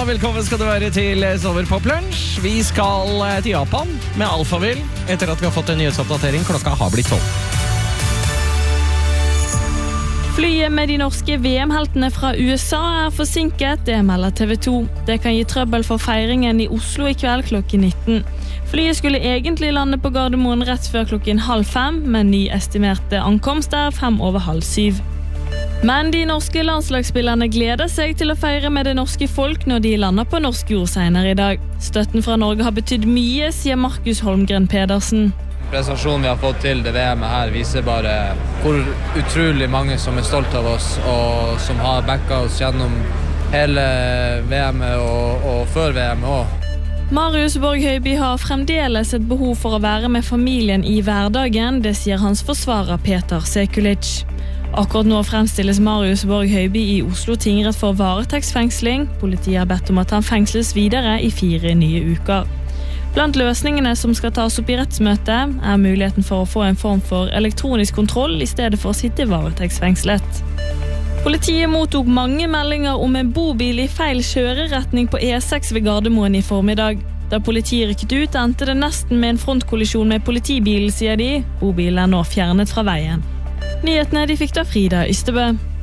og velkommen skal du være til Sommerpop Lunsj. Vi skal til Japan med Alphaville etter at vi har fått en nyhetsoppdatering. Klokka har blitt 12. Flyet med de norske VM-heltene fra USA forsinket, det melder TV 2. Det kan gi trøbbel for feiringen i Oslo i kveld klokken 19. Flyet skulle egentlig lande på Gardermoen rett før klokken 4:30, men ny estimerte ankomst 7:05. Men de norske landslagsspillerne gleder seg til å feire med det norske folk når de lander på norsk jord senere i dag. Støtten fra Norge har betydd mye, sier Markus Holmgren Pedersen. Prestasjonen vi har fått til det VM-et her viser bare hvor utrolig mange som er stolt av oss og som har backet oss gjennom hele VM-et og før VM-et også. Marius Borg Høiby har fremdeles et behov for å være med familien i hverdagen, det sier hans forsvarer Peter Sekulic. Akkurat nå fremstilles Marius Borg Høiby i Oslo tingrett for varetektsfengsling. Politiet har bedt om at han fengsles videre i 4 nye uker. Blant løsningene som skal tas opp i rettsmøtet, muligheten for å få en form for elektronisk kontroll i stedet for å sitte varetektsfengslet. Politiet mottok mange meldinger om en bobil i feil kjøreretning på E6 ved Gardermoen i formiddag. Da politiet rykket ut, endte det nesten med en frontkollisjon med politibilen, sier de. Bobilen er nå fjernet fra veien. Nyhetene de fikk da Frida Ystebø.